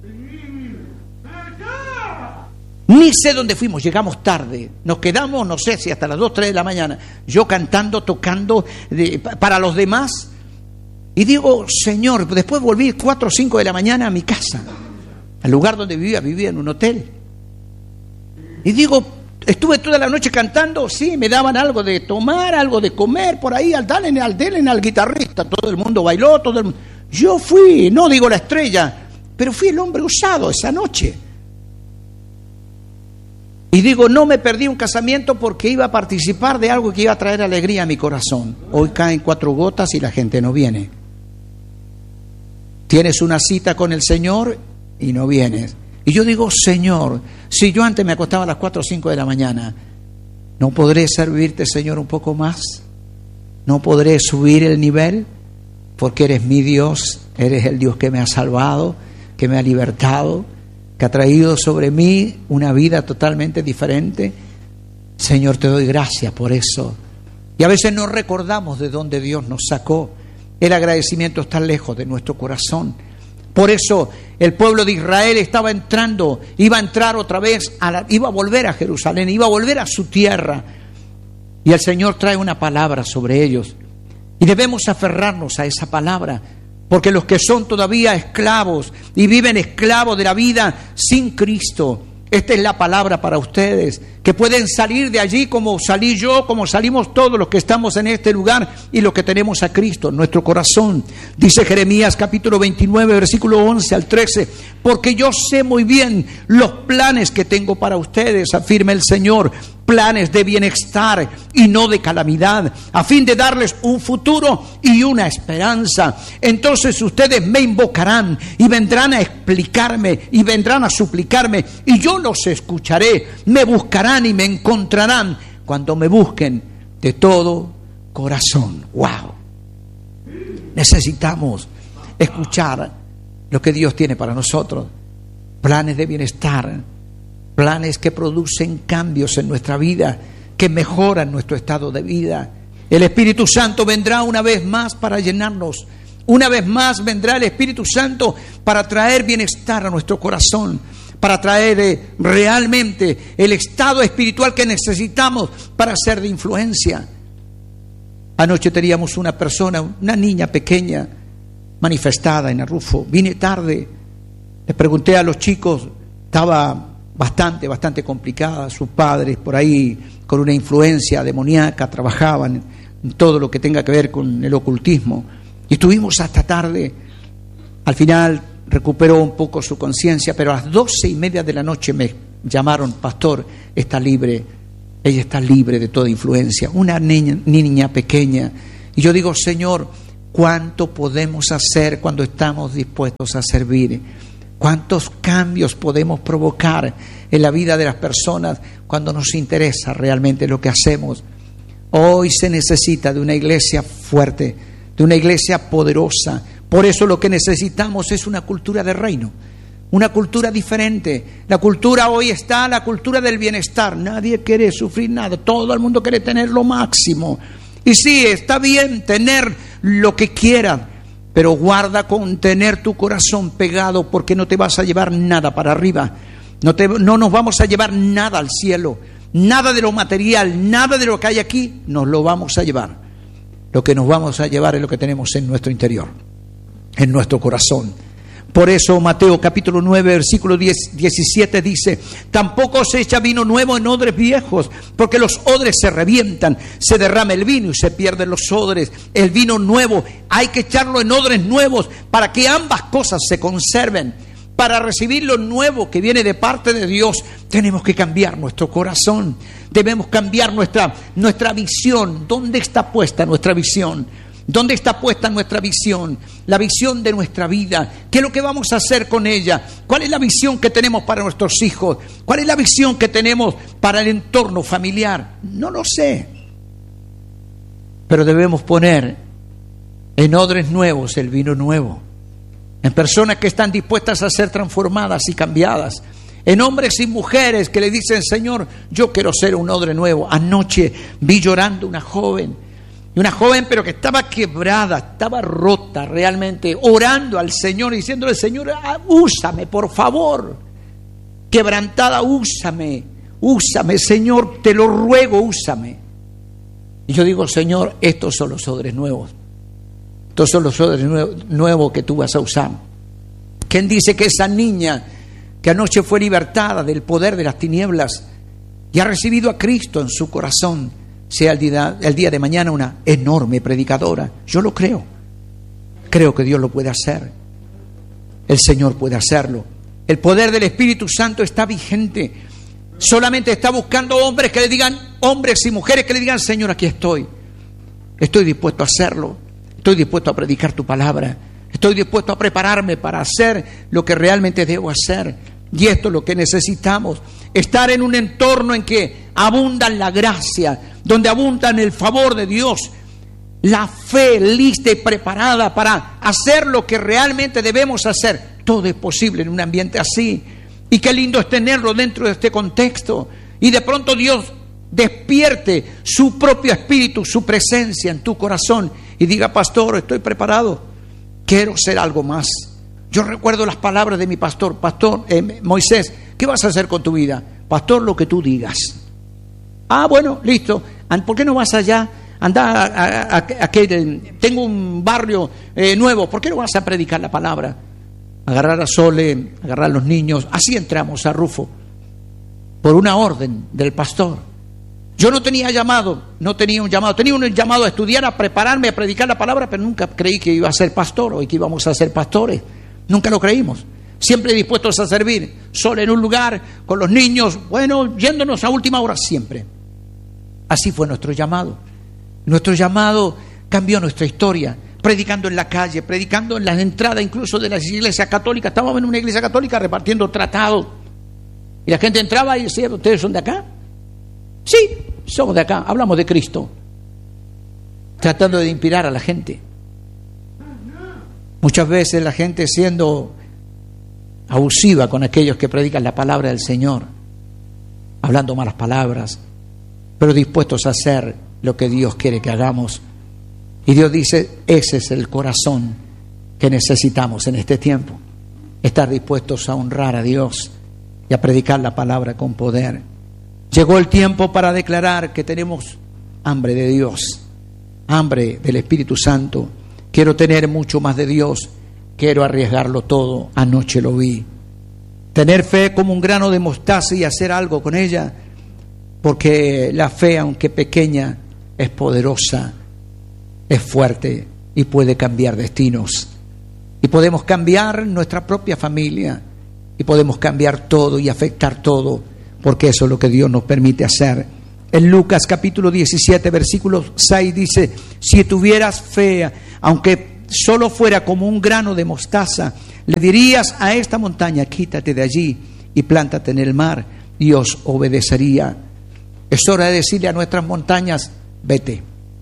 Ni sé dónde fuimos, llegamos tarde, nos quedamos, no sé si hasta las 2, 3 de la mañana, yo cantando, tocando para los demás, y digo, Señor, después volví 4 o 5 de la mañana a mi casa, al lugar donde vivía en un hotel, y digo, estuve toda la noche cantando, sí, me daban algo de tomar, algo de comer, por ahí, denle al guitarrista, todo el mundo bailó, yo fui, no digo la estrella, pero fui el hombre usado esa noche. Y digo, no me perdí un casamiento porque iba a participar de algo que iba a traer alegría a mi corazón. Hoy caen 4 gotas y la gente no viene. Tienes una cita con el Señor y no vienes. Y yo digo, Señor, si yo antes me acostaba a las 4 o 5 de la mañana, ¿no podré servirte, Señor, un poco más? ¿No podré subir el nivel? Porque eres mi Dios, eres el Dios que me ha salvado, que me ha libertado, que ha traído sobre mí una vida totalmente diferente. Señor, te doy gracias por eso. Y a veces no recordamos de dónde Dios nos sacó. El agradecimiento está lejos de nuestro corazón. Por eso el pueblo de Israel iba a entrar otra vez, iba a volver a Jerusalén, iba a volver a su tierra. Y el Señor trae una palabra sobre ellos. Y debemos aferrarnos a esa palabra. Porque los que son todavía esclavos y viven esclavos de la vida sin Cristo, esta es la palabra para ustedes, que pueden salir de allí como salí yo, como salimos todos los que estamos en este lugar y los que tenemos a Cristo en nuestro corazón. Dice Jeremías capítulo 29, versículo 11 al 13, porque yo sé muy bien los planes que tengo para ustedes, afirma el Señor, planes de bienestar y no de calamidad, a fin de darles un futuro y una esperanza. Entonces ustedes me invocarán y vendrán a explicarme y vendrán a suplicarme y yo los escucharé. Me buscarán y me encontrarán cuando me busquen de todo corazón. ¡Wow! Necesitamos escuchar lo que Dios tiene para nosotros. Planes de bienestar, planes que producen cambios en nuestra vida, que mejoran nuestro estado de vida. El Espíritu Santo vendrá una vez más para llenarnos. Una vez más vendrá el Espíritu Santo para traer bienestar a nuestro corazón, para traer realmente el estado espiritual que necesitamos para ser de influencia. Anoche teníamos una persona, una niña pequeña, manifestada en Arrufo. Vine tarde, les pregunté a los chicos, estaba bastante complicada, sus padres por ahí con una influencia demoníaca trabajaban en todo lo que tenga que ver con el ocultismo y estuvimos hasta tarde. Al final recuperó un poco su conciencia, pero a las 12:30 de la noche me llamaron, pastor, está libre, ella está libre de toda influencia, una niña pequeña. Y yo digo, Señor, ¿cuánto podemos hacer cuando estamos dispuestos a servir? ¿Cuántos cambios podemos provocar en la vida de las personas cuando nos interesa realmente lo que hacemos? Hoy se necesita de una iglesia fuerte, de una iglesia poderosa. Por eso lo que necesitamos es una cultura de reino, una cultura diferente. La cultura hoy está, la cultura del bienestar. Nadie quiere sufrir nada, todo el mundo quiere tener lo máximo. Y sí, está bien tener lo que quieran, pero guarda con tener tu corazón pegado, porque no te vas a llevar nada para arriba. No nos vamos a llevar nada al cielo. Nada de lo material, nada de lo que hay aquí nos lo vamos a llevar. lo que nos vamos a llevar es lo que tenemos en nuestro interior, en nuestro corazón. Por eso Mateo capítulo 9, versículo 17 dice: tampoco se echa vino nuevo en odres viejos, porque los odres se revientan, se derrama el vino y se pierden los odres. El vino nuevo hay que echarlo en odres nuevos para que ambas cosas se conserven. Para recibir lo nuevo que viene de parte de Dios, tenemos que cambiar nuestro corazón, debemos cambiar nuestra visión. ¿Dónde está puesta nuestra visión? ¿Dónde está puesta nuestra visión? La visión de nuestra vida. ¿Qué es lo que vamos a hacer con ella? ¿Cuál es la visión que tenemos para nuestros hijos? ¿Cuál es la visión que tenemos para el entorno familiar? No lo sé. Pero debemos poner en odres nuevos el vino nuevo. En personas que están dispuestas a ser transformadas y cambiadas. En hombres y mujeres que le dicen: Señor, yo quiero ser un odre nuevo. Anoche vi llorando una joven pero que estaba quebrada, estaba rota realmente, orando al Señor, diciéndole: Señor, úsame, por favor. Quebrantada, úsame, Señor, te lo ruego, úsame. Y yo digo: Señor, estos son los odres nuevos. Estos son los odres nuevos que tú vas a usar. ¿Quién dice que esa niña que anoche fue libertada del poder de las tinieblas y ha recibido a Cristo en su corazón sea el día de mañana una enorme predicadora? Yo lo creo. Creo que Dios lo puede hacer. El Señor puede hacerlo. El poder del Espíritu Santo está vigente. Solamente está buscando hombres que le digan, hombres y mujeres que le digan: Señor, aquí estoy. Estoy dispuesto a hacerlo. Estoy dispuesto a predicar tu palabra. Estoy dispuesto a prepararme para hacer lo que realmente debo hacer. Y esto es lo que necesitamos. Estar en un entorno en que abunda la gracia, donde abunda el favor de Dios, la fe lista y preparada para hacer lo que realmente debemos hacer. Todo es posible en un ambiente así. Y qué lindo es tenerlo dentro de este contexto. Y de pronto Dios despierte su propio espíritu, su presencia en tu corazón y diga: pastor, estoy preparado, quiero ser algo más. Yo recuerdo las palabras de mi pastor: Moisés, ¿qué vas a hacer con tu vida? Pastor, lo que tú digas. Bueno, listo. ¿Por qué no vas allá? Anda tengo un barrio nuevo, ¿por qué no vas a predicar la palabra? Agarrar a Sole, agarrar a los niños. Así entramos a Rufo, por una orden del pastor. Yo no tenía un llamado, tenía un llamado a estudiar, a prepararme, a predicar la palabra, pero nunca creí que iba a ser pastor o que íbamos a ser pastores. Nunca lo creímos. Siempre dispuestos a servir, solo en un lugar, con los niños, yéndonos a última hora siempre. Así fue nuestro llamado. Nuestro llamado cambió nuestra historia, predicando en la calle, predicando en las entradas incluso de las iglesias católicas. Estábamos en una iglesia católica repartiendo tratados. Y la gente entraba y decía: ¿ustedes son de acá? Sí, somos de acá, hablamos de Cristo. Tratando de inspirar a la gente. Muchas veces la gente siendo abusiva con aquellos que predican la palabra del Señor, hablando malas palabras, pero dispuestos a hacer lo que Dios quiere que hagamos. Y Dios dice: ese es el corazón que necesitamos en este tiempo. Estar dispuestos a honrar a Dios y a predicar la palabra con poder. Llegó el tiempo para declarar que tenemos hambre de Dios, hambre del Espíritu Santo. Quiero tener mucho más de Dios, quiero arriesgarlo todo. Anoche lo vi. Tener fe como un grano de mostaza y hacer algo con ella, porque la fe, aunque pequeña, es poderosa, es fuerte y puede cambiar destinos. Y podemos cambiar nuestra propia familia, y podemos cambiar todo y afectar todo, porque eso es lo que Dios nos permite hacer. En Lucas capítulo 17, versículo 6 dice: si tuvieras fe, aunque solo fuera como un grano de mostaza, le dirías a esta montaña: quítate de allí y plántate en el mar, y os obedecería. Es hora de decirle a nuestras montañas: vete,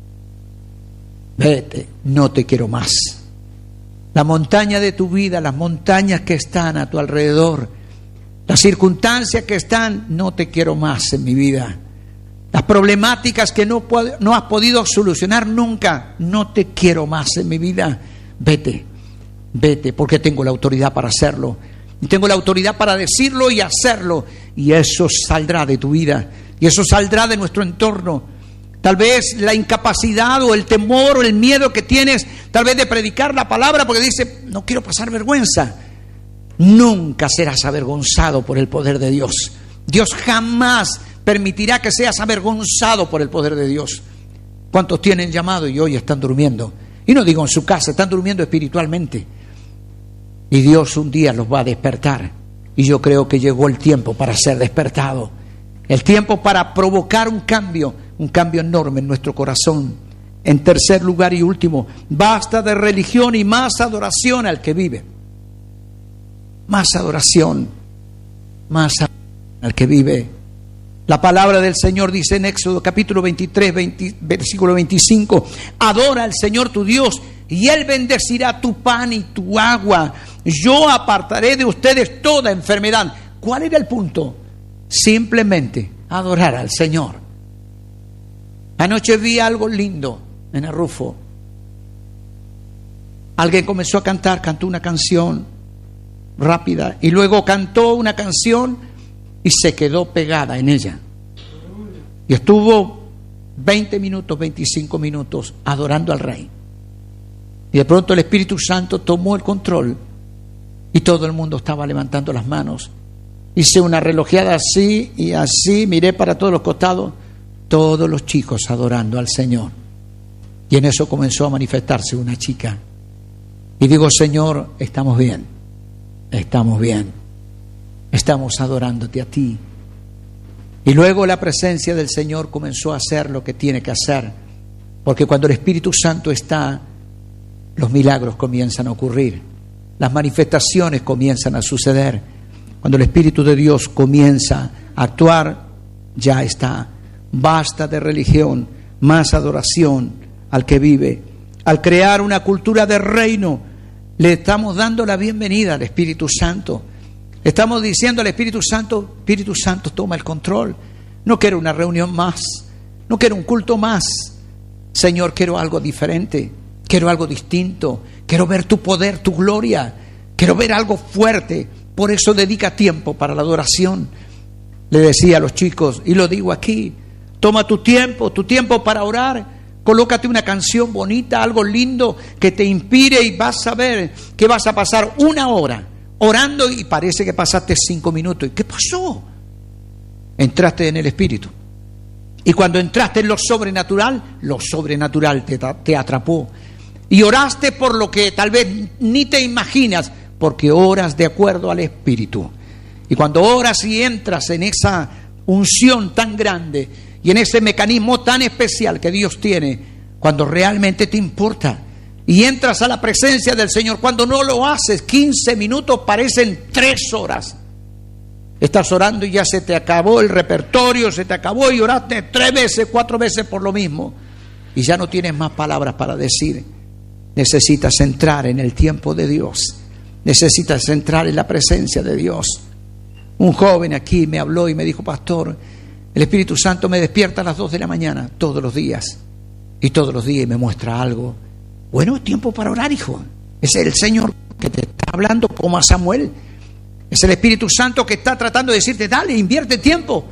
no te quiero más. La montaña de tu vida, las montañas que están a tu alrededor, las circunstancias que están: no te quiero más en mi vida. Las problemáticas que no has podido solucionar nunca: no te quiero más en mi vida. Vete, porque tengo la autoridad para hacerlo. Y tengo la autoridad para decirlo y hacerlo. Y eso saldrá de tu vida. Y eso saldrá de nuestro entorno. tal vez la incapacidad o el temor o el miedo que tienes, tal vez de predicar la palabra, porque dice, no quiero pasar vergüenza. Nunca serás avergonzado por el poder de Dios. Dios jamás permitirá que seas avergonzado por el poder de Dios. ¿Cuántos tienen llamado y hoy están durmiendo? Y no digo en su casa, están durmiendo espiritualmente. Y Dios un día los va a despertar. Y yo creo que llegó el tiempo para ser despertado. El tiempo para provocar un cambio enorme en nuestro corazón. En tercer lugar y último, basta de religión y más adoración al que vive. Más adoración, al que vive. La palabra del Señor dice en Éxodo capítulo 23, versículo 25, adora al Señor tu Dios y Él bendecirá tu pan y tu agua. Yo apartaré de ustedes toda enfermedad. ¿Cuál era el punto? Simplemente adorar al Señor. Anoche vi algo lindo en Arrufo. Alguien comenzó a cantar, cantó una canción rápida y luego cantó una canción y se quedó pegada en ella. Y estuvo 20 minutos, 25 minutos adorando al Rey. Y de pronto el Espíritu Santo tomó el control y todo el mundo estaba levantando las manos. Hice una relojeada así y así, miré para todos los costados, todos los chicos adorando al Señor. Y en eso comenzó a manifestarse una chica. Y digo, Señor, estamos bien, estamos adorándote a ti. Y luego la presencia del Señor comenzó a hacer lo que tiene que hacer, porque cuando el Espíritu Santo está, los milagros comienzan a ocurrir, las manifestaciones comienzan a suceder. Cuando el Espíritu de Dios comienza a actuar, ya está. Basta de religión, más adoración al que vive. Al crear una cultura de reino, le estamos dando la bienvenida al Espíritu Santo. Estamos diciendo al Espíritu Santo, toma el control. No quiero una reunión más, no quiero un culto más. Señor, quiero algo diferente, quiero algo distinto, quiero ver tu poder, tu gloria, quiero ver algo fuerte. Por eso dedica tiempo para la adoración. Le decía a los chicos, y lo digo aquí, toma tu tiempo para orar. Colócate una canción bonita, algo lindo que te inspire y vas a ver que vas a pasar una hora orando y parece que pasaste 5 minutos. ¿Y qué pasó? Entraste en el Espíritu. Y cuando entraste en lo sobrenatural te atrapó. Y oraste por lo que tal vez ni te imaginas, porque oras de acuerdo al Espíritu. Y cuando oras y entras en esa unción tan grande y en ese mecanismo tan especial que Dios tiene, cuando realmente te importa y entras a la presencia del Señor, cuando no lo haces, 15 minutos parecen 3 horas. Estás orando y ya se te acabó el repertorio, se te acabó y oraste 3 veces, 4 veces por lo mismo y ya no tienes más palabras para decir. Necesitas entrar en el tiempo de Dios, necesitas entrar en la presencia de Dios. Un joven aquí me habló y me dijo, pastor, el Espíritu Santo me despierta a las 2 de la mañana todos los días y todos los días me muestra algo. Bueno, es tiempo para orar, hijo. Es el Señor que te está hablando como a Samuel. Es el Espíritu Santo que está tratando de decirte, dale, invierte tiempo.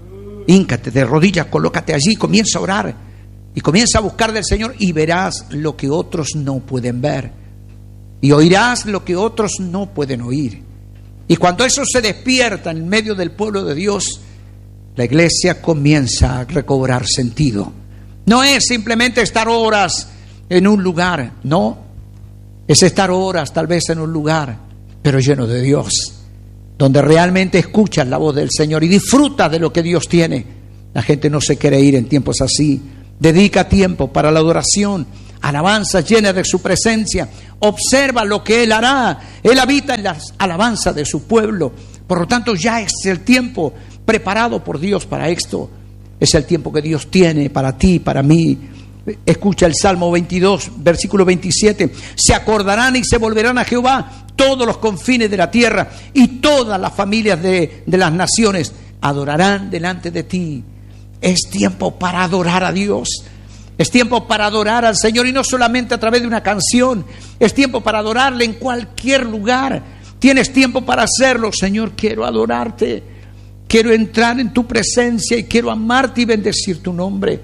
Híncate de rodillas, colócate allí, comienza a orar y comienza a buscar del Señor y verás lo que otros no pueden ver y oirás lo que otros no pueden oír. Y cuando eso se despierta en medio del pueblo de Dios, la iglesia comienza a recobrar sentido. No es simplemente estar horas en un lugar, no. Es estar horas tal vez en un lugar, pero lleno de Dios, donde realmente escuchas la voz del Señor y disfrutas de lo que Dios tiene. La gente no se quiere ir en tiempos así. Dedica tiempo para la adoración, alabanzas llenas de su presencia. Observa lo que Él hará. Él habita en las alabanzas de su pueblo. Por lo tanto, ya es el tiempo preparado por Dios para esto. Es el tiempo que Dios tiene para ti, para mí. Escucha el Salmo 22, versículo 27. Se acordarán y se volverán a Jehová todos los confines de la tierra y todas las familias de las naciones adorarán delante de ti. Es tiempo para adorar a Dios. Es tiempo para adorar al Señor y no solamente a través de una canción. Es tiempo para adorarle en cualquier lugar. Tienes tiempo para hacerlo. Señor, quiero adorarte. Quiero entrar en tu presencia y quiero amarte y bendecir tu nombre.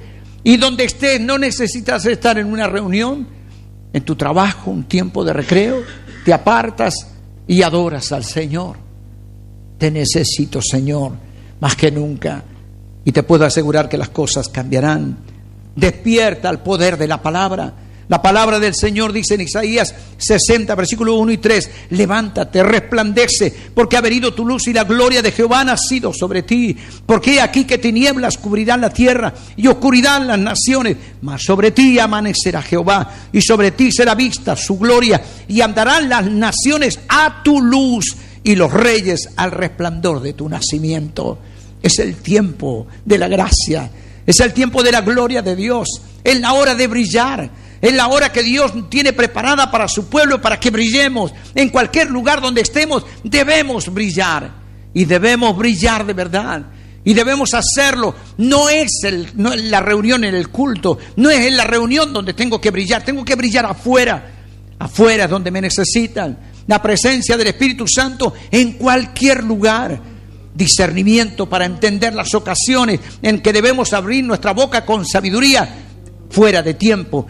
Y donde estés, no necesitas estar en una reunión, en tu trabajo, un tiempo de recreo, te apartas y adoras al Señor. Te necesito, Señor, más que nunca. Y te puedo asegurar que las cosas cambiarán. Despierta al poder de la palabra. La palabra del Señor dice en Isaías 60, versículos 1 y 3, levántate, resplandece, porque ha venido tu luz y la gloria de Jehová ha nacido sobre ti. Porque he aquí que tinieblas cubrirán la tierra y oscuridad las naciones, mas sobre ti amanecerá Jehová y sobre ti será vista su gloria, y andarán las naciones a tu luz y los reyes al resplandor de tu nacimiento. Es el tiempo de la gracia, es el tiempo de la gloria de Dios, es la hora de brillar. Es la hora que Dios tiene preparada para su pueblo, para que brillemos. En cualquier lugar donde estemos, debemos brillar. Y debemos brillar de verdad. Y debemos hacerlo. No es la reunión en el culto. No es en la reunión donde tengo que brillar. Tengo que brillar afuera. Afuera es donde me necesitan. La presencia del Espíritu Santo en cualquier lugar. Discernimiento para entender las ocasiones en que debemos abrir nuestra boca con sabiduría. Fuera de tiempo,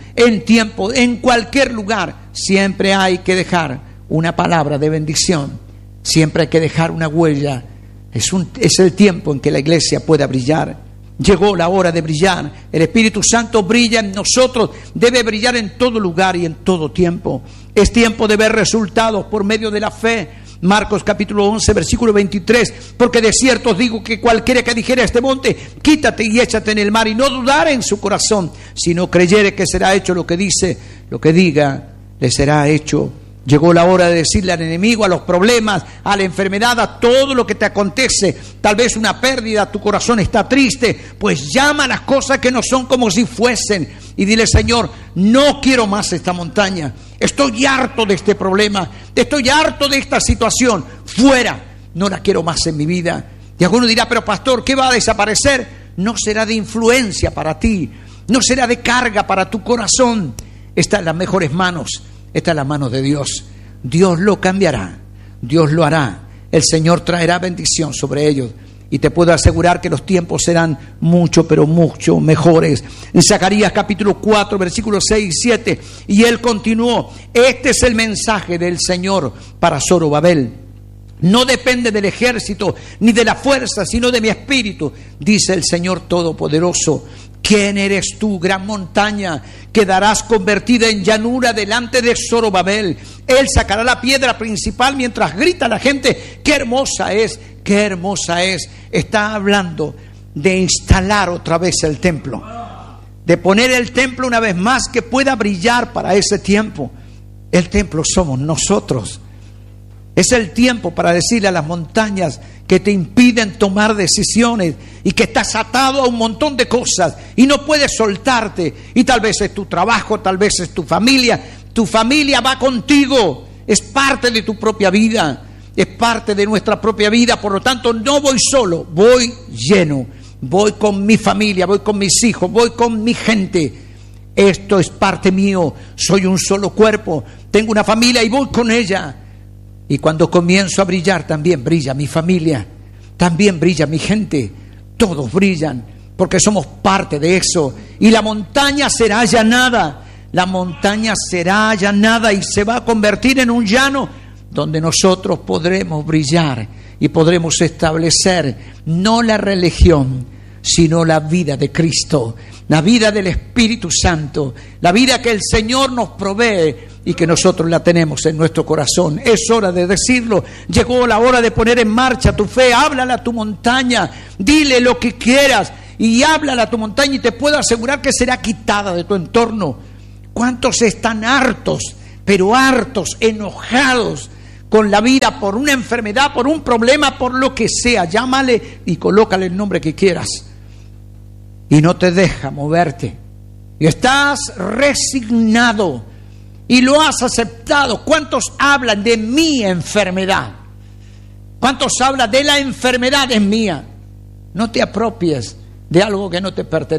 en cualquier lugar, siempre hay que dejar una palabra de bendición, siempre hay que dejar una huella. Es el tiempo en que la iglesia pueda brillar. Llegó la hora de brillar. El Espíritu Santo brilla en nosotros, debe brillar en todo lugar y en todo tiempo. Es tiempo de ver resultados por medio de la fe. Marcos capítulo 11, versículo 23, porque de cierto os digo que cualquiera que dijere a este monte, quítate y échate en el mar, y no dudare en su corazón, sino creyere que será hecho lo que dice, lo que diga, le será hecho. Llegó la hora de decirle al enemigo, a los problemas, a la enfermedad, a todo lo que te acontece, tal vez una pérdida, tu corazón está triste, pues llama a las cosas que no son como si fuesen, y dile: Señor, no quiero más esta montaña, estoy harto de este problema, estoy harto de esta situación, fuera, no la quiero más en mi vida. Y alguno dirá: pero pastor, ¿qué va a desaparecer? No será de influencia para ti, no será de carga para tu corazón. Está en las mejores manos, está en las manos de Dios. Dios lo cambiará, Dios lo hará, el Señor traerá bendición sobre ellos. Y te puedo asegurar que los tiempos serán mucho, pero mucho mejores. En Zacarías capítulo 4, versículos 6 y 7, y él continuó: este es el mensaje del Señor para Zorobabel. No depende del ejército ni de la fuerza, sino de mi espíritu, dice el Señor Todopoderoso. ¿Quién eres tú, gran montaña? Quedarás convertida en llanura delante de Zorobabel. Él sacará la piedra principal mientras grita la gente: ¡qué hermosa es! ¡Qué hermosa es! Está hablando de instalar otra vez el templo, de poner el templo una vez más que pueda brillar para ese tiempo. El templo somos nosotros. Es el tiempo para decirle a las montañas que te impiden tomar decisiones y que estás atado a un montón de cosas y no puedes soltarte. Y tal vez es tu trabajo, tal vez es tu familia. Tu familia va contigo, es parte de tu propia vida, es parte de nuestra propia vida. Por lo tanto, no voy solo, voy lleno, voy con mi familia, voy con mis hijos, voy con mi gente. Esto es parte mío, soy un solo cuerpo, tengo una familia y voy con ella. Y cuando comienzo a brillar, también brilla mi familia, también brilla mi gente. Todos brillan porque somos parte de eso. Y la montaña será allanada, la montaña será allanada y se va a convertir en un llano donde nosotros podremos brillar y podremos establecer no la religión, sino la vida de Cristo, la vida del Espíritu Santo, la vida que el Señor nos provee y que nosotros la tenemos en nuestro corazón. Es hora de decirlo. Llegó la hora de poner en marcha tu fe. Háblale a tu montaña, dile lo que quieras y háblale a tu montaña, y te puedo asegurar que será quitada de tu entorno. ¿Cuántos están hartos, pero hartos, enojados con la vida por una enfermedad, por un problema, por lo que sea? Llámale y colócale el nombre que quieras. Y no te deja moverte. Y estás resignado y lo has aceptado. ¿Cuántos hablan de mi enfermedad? ¿Cuántos hablan de la enfermedad es mía? No te apropies de algo que no te pertenece.